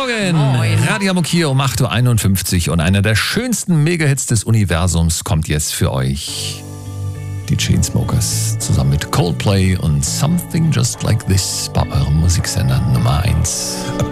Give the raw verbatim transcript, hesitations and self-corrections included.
Morgen! Moin. Radio Amok hier um acht Uhr einundfünfzig und einer der schönsten Megahits des Universums kommt jetzt für euch. Die Chainsmokers zusammen mit Coldplay und Something Just Like This bei eurem Musiksender Nummer eins.